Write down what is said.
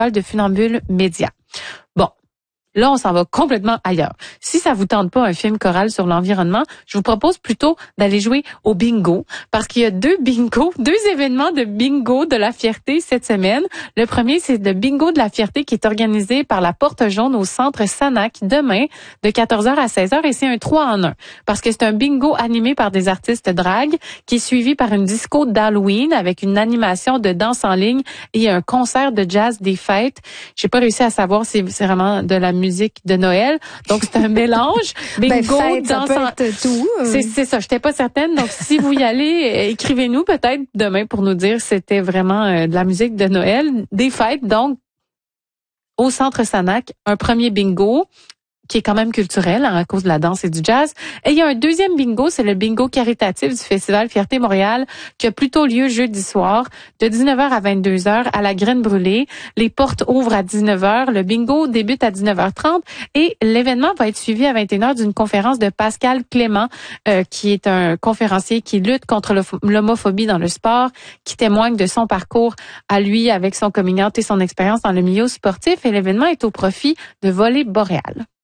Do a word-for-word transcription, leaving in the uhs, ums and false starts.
de Funambule Média. Bon. Là, on s'en va complètement ailleurs. Si ça vous tente pas un film choral sur l'environnement, je vous propose plutôt d'aller jouer au bingo parce qu'il y a deux bingos, deux événements de bingo de la fierté cette semaine. Le premier, c'est le bingo de la fierté qui est organisé par la Porte Jaune au centre Sanac demain de quatorze heures à seize heures et c'est un trois en un parce que c'est un bingo animé par des artistes drag qui est suivi par une disco d'Halloween avec une animation de danse en ligne et un concert de jazz des fêtes. J'ai pas réussi à savoir si c'est vraiment de la musique de Noël. Donc, c'est un mélange. Bingo, ben, fête, danse ça en... peut être tout. C'est, c'est ça. J'étais pas certaine. Donc, si vous y allez, écrivez-nous peut-être demain pour nous dire si c'était vraiment euh, de la musique de Noël. Des fêtes, donc, au Centre Sanac, un premier bingo qui est quand même culturel hein, à cause de la danse et du jazz. Et il y a un deuxième bingo, c'est le bingo caritatif du Festival Fierté Montréal qui a plutôt lieu jeudi soir de dix-neuf heures à vingt-deux heures à la Graine Brûlée. Les portes ouvrent à dix-neuf heures, le bingo débute à dix-neuf heures trente et l'événement va être suivi à vingt et une heures d'une conférence de Pascal Clément euh, qui est un conférencier qui lutte contre l'homophobie dans le sport, qui témoigne de son parcours à lui avec son coming out et son expérience dans le milieu sportif et l'événement est au profit de Volley Boréal.